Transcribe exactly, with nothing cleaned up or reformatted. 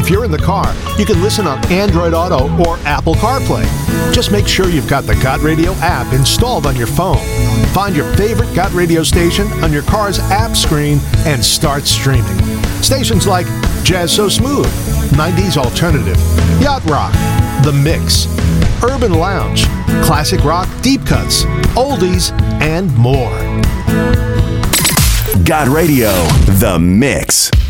If you're in the car, you can listen on Android Auto or Apple CarPlay. Just make sure you've got the Got Radio app installed on your phone. Find your favorite Got Radio station on your car's app screen and start streaming. Stations like Jazz So Smooth, nineties Alternative, Yacht Rock, The Mix, Urban Lounge, Classic Rock Deep Cuts, Oldies, and more. Got Radio, The Mix.